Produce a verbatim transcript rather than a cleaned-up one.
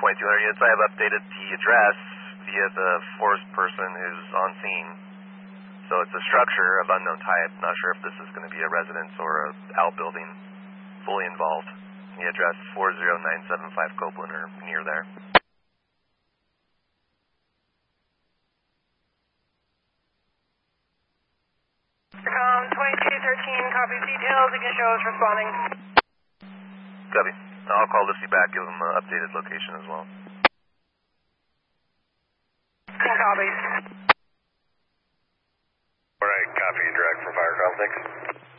twenty-two hundred units, I have updated the address via the forest person who's on scene. So it's a structure of unknown type. Not sure if this is going to be a residence or a outbuilding, fully involved. The address four zero nine seven five Copeland or near there. Com twenty-two thirteen, copy details, again shows responding. Copy. I'll call Lucy back, give them an updated location as well. ten copies. Alright, copy, direct for fire call six.